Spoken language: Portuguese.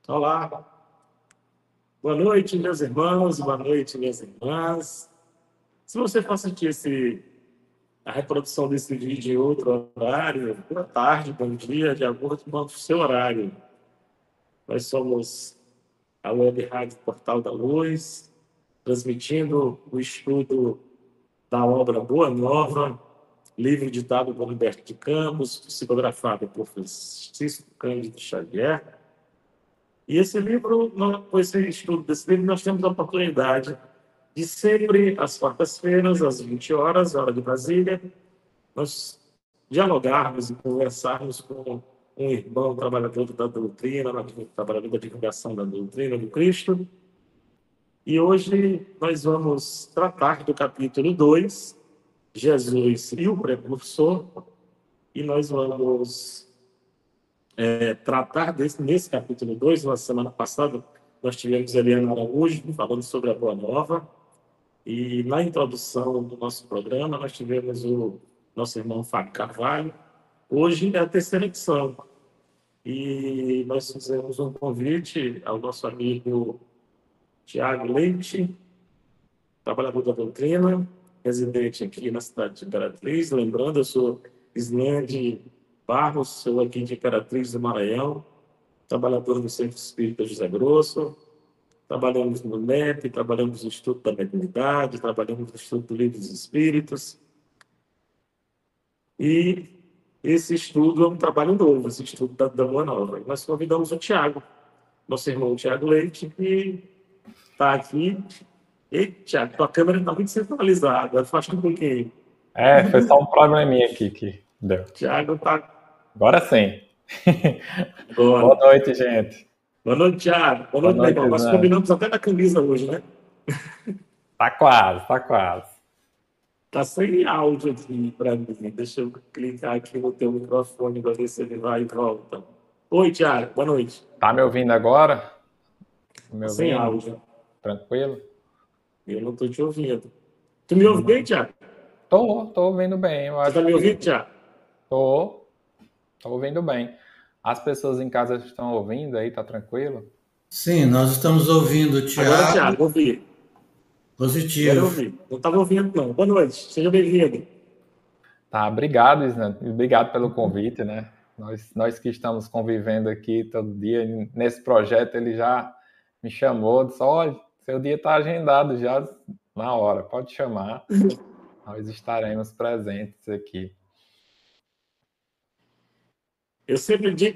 Olá, boa noite, meus irmãos, boa noite, minhas irmãs. Se você for assistir a reprodução desse vídeo em outro horário, boa tarde, bom dia, de acordo com o seu horário. Nós somos a Web Rádio Portal da Luz, transmitindo o estudo da obra Boa Nova, livro ditado por Humberto de Campos, psicografado por Francisco Cândido Xavier. E esse livro, com esse estudo desse livro, nós temos a oportunidade de sempre, às quartas-feiras, às 20 horas, hora de Brasília, nós dialogarmos e conversarmos com um irmão trabalhador da doutrina, trabalhador da divulgação da doutrina do Cristo. E hoje nós vamos tratar do capítulo 2, Jesus e o Precursor, e nós vamos tratar nesse capítulo 2. Na semana passada, nós tivemos Eliana Araújo falando sobre a Boa Nova, e na introdução do nosso programa, nós tivemos o nosso irmão Fábio Carvalho. Hoje é a terceira edição, e nós fizemos um convite ao nosso amigo Tiago Leite, trabalhador da doutrina, residente aqui na cidade de Imperatriz. Lembrando, eu sou Islande Barros, sou aqui de Imperatriz do Maranhão, trabalhador do Centro Espírita José Grosso. Trabalhamos no NEP, trabalhamos no estudo da mediunidade, trabalhamos no estudo do Livro dos Espíritos. E esse estudo é um trabalho novo, esse estudo da Boa Nova. E nós convidamos o Tiago, nosso irmão Tiago Leite, que está aqui. E, Tiago, tua câmera está muito centralizada, afasta um pouquinho. Foi só um probleminha aqui que deu. Tiago está... Agora sim. Boa noite, gente. Boa noite, Tiago. Boa noite, meu irmão. Nós combinamos até na camisa hoje, né? Tá quase. Tá sem áudio aqui para mim. Deixa eu clicar aqui no teu microfone para ver se ele vai e volta. Oi, Tiago. Boa noite. Tá me ouvindo agora? Sem áudio. Tranquilo? Eu não tô te ouvindo. Tu me ouve bem, Tiago? Tô ouvindo bem. Você tá me ouvindo, Tiago? Tô ouvindo bem. As pessoas em casa estão ouvindo aí, tá tranquilo? Sim, nós estamos ouvindo, Tiago. Agora, Tiago, ouvi. Positivo. Agora eu ouvi. Não estava ouvindo, não. Boa noite. Seja bem-vindo. Tá, obrigado, Isna. Obrigado pelo convite, né? Nós que estamos convivendo aqui todo dia nesse projeto, ele já me chamou, disse: olha, seu dia está agendado já na hora, pode chamar. Nós estaremos presentes aqui. Eu sempre digo